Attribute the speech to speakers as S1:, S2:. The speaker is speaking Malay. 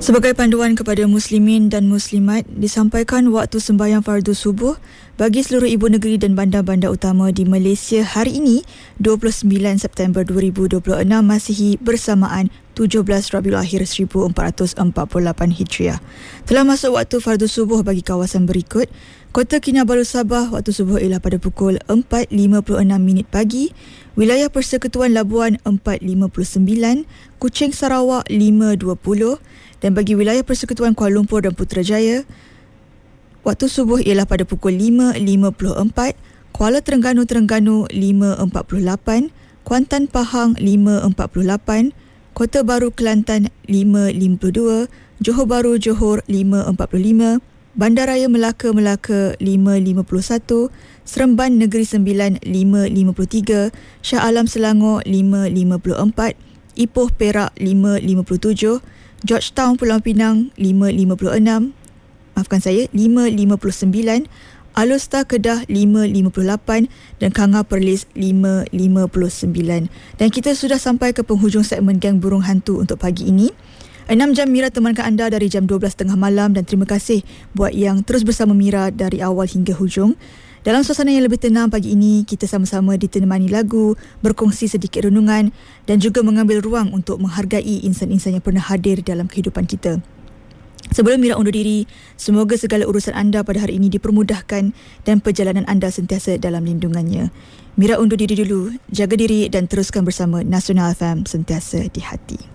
S1: Sebagai panduan kepada muslimin dan muslimat, disampaikan waktu sembahyang fardu subuh bagi seluruh ibu negeri dan bandar-bandar utama di Malaysia hari ini, 29 September 2026 Masihi bersamaan 17 Rabiul Akhir 1448 Hijriah. Telah masuk waktu fardu subuh bagi kawasan berikut. Kota Kinabalu Sabah, waktu subuh ialah pada pukul 4.56 pagi. Wilayah Persekutuan Labuan 4.59, Kuching Sarawak 5.20 dan bagi wilayah Persekutuan Kuala Lumpur dan Putrajaya, waktu subuh ialah pada pukul 5.54, Kuala Terengganu 5.48, Kuantan Pahang 5.48, Kota Baru Kelantan 5.52, Johor Bahru Johor 5.45, Bandaraya Melaka 5.51, Seremban Negeri Sembilan 5.53, Shah Alam Selangor 5.54, Ipoh Perak 5.57, Georgetown Pulau Pinang 5.59, Alor Kedah 5.58 dan Kanga Perlis 5.59. Dan kita sudah sampai ke penghujung segmen Geng Burung Hantu untuk pagi ini. 6 jam Mira temankan anda dari jam 12.30 malam dan terima kasih buat yang terus bersama Mira dari awal hingga hujung. Dalam suasana yang lebih tenang pagi ini, kita sama-sama ditemani lagu, berkongsi sedikit renungan dan juga mengambil ruang untuk menghargai insan-insan yang pernah hadir dalam kehidupan kita. Sebelum Mira undur diri, semoga segala urusan anda pada hari ini dipermudahkan dan perjalanan anda sentiasa dalam lindungannya. Mira undur diri dulu, jaga diri dan teruskan bersama Nasional FM sentiasa di hati.